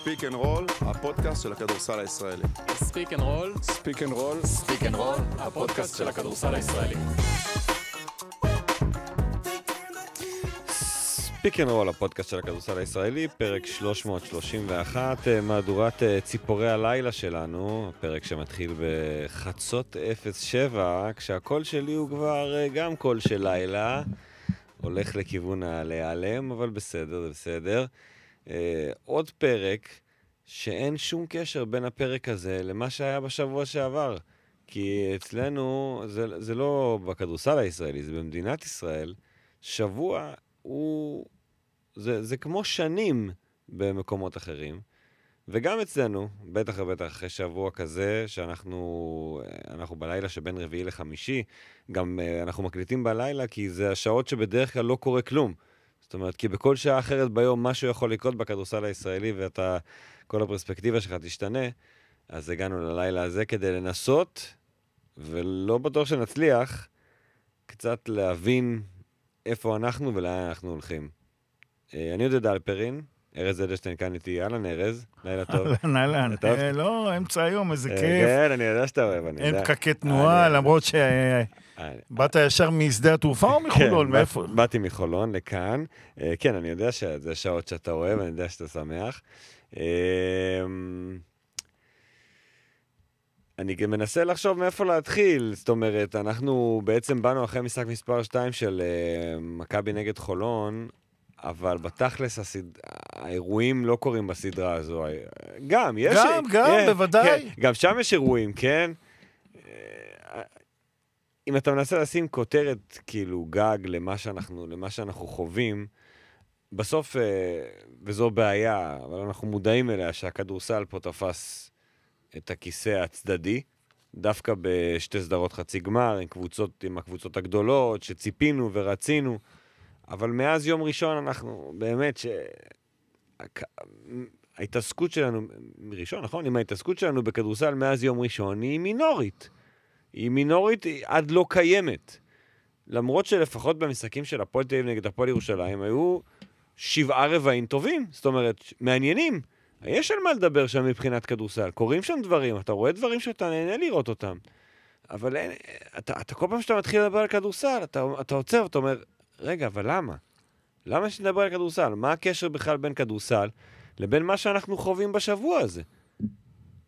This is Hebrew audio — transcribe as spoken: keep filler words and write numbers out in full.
ספיק אנד רול, הפודקאסט של הכדורסל הישראלי. ספיק אנד רול, ספיק אנד רול, ספיק אנד רול, הפודקאסט של הכדורסל הישראלי. ספיק אנד רול, הפודקאסט של הכדורסל הישראלי, פרק שלוש מאות שלושים ואחת, מהדורת ציפורי הלילה שלנו, פרק שמתחיל בחצות אפס שבע, כשהקול שלי הוא כבר גם קול של לילה, הולך לכיוון הלהיעלם, אבל בסדר, זה בסדר. Uh, עוד פרק שאין שום קשר בין הפרק הזה למה שהיה בשבוע שעבר. כי אצלנו, זה, זה לא בכדורסל הישראלי, זה במדינת ישראל. שבוע הוא... זה, זה כמו שנים במקומות אחרים. וגם אצלנו, בטח ובטח אחרי שבוע כזה, שאנחנו אנחנו בלילה שבין רביעי לחמישי, גם uh, אנחנו מקליטים בלילה, כי זה השעות שבדרך כלל לא קורה כלום. זאת אומרת, כי בכל שעה אחרת ביום משהו יכול לקרות בכדורסל הישראלי, ואתה, כל הפרספקטיבה שלך תשתנה, אז הגענו ללילה הזה כדי לנסות, ולא בטוח שנצליח, קצת להבין איפה אנחנו ולאן אנחנו הולכים. אני יודע דלפרין, ארז אדלשטיין כאן איתי, אהלן ארז, לילה טוב. אהלן, אהלן, לא, אמצע היום, איזה כיף. כן, אני יודע שאתה אוהב, אני יודע. אין פקקי תנועה, למרות שבאת ישר משדה התעופה או מחולון? מאיפה? באתי מחולון לכאן, כן, אני יודע שזה שעות שאתה אוהב, אני יודע שאתה שמח. אני מנסה לחשוב מאיפה להתחיל, זאת אומרת, אנחנו בעצם באנו אחרי משחק מספר שתיים של מכבי נגד חולון, אבל בתכלס הסד... האירועים לא קורים בסדרה הזו. גם, יש... גם, גם, כן, בוודאי. כן, גם שם יש אירועים, כן? אם אתה מנסה לשים כותרת, כאילו, גג למה שאנחנו, למה שאנחנו חווים, בסוף, וזו בעיה, אבל אנחנו מודעים אליה שהכדורסל פה תפס את הכיסא הצדדי, דווקא בשתי סדרות חצי גמר, עם קבוצות, עם הקבוצות הגדולות, שציפינו ורצינו, אבל מאז יום ראשון אנחנו באמת שההתעסקות שלנו, מראשון, נכון? עם ההתעסקות שלנו בכדורסל מאז יום ראשון היא מינורית. היא מינורית עד לא קיימת. למרות שלפחות במשחקים של הפועל תל אביב נגד הפועל ירושלים היו שבעה רבעים טובים, זאת אומרת, מעניינים. יש על מה לדבר שם מבחינת כדורסל. קוראים שם דברים, אתה רואה דברים שאתה נהנה לראות אותם. אבל אין, אתה, אתה כל פעם שאתה מתחיל לדבר על כדורסל, אתה, אתה עוצר ואתה אומר, רגע, אבל למה? למה שנדבר על כדורסל? מה הקשר בכלל בין כדורסל לבין מה שאנחנו חווים בשבוע הזה?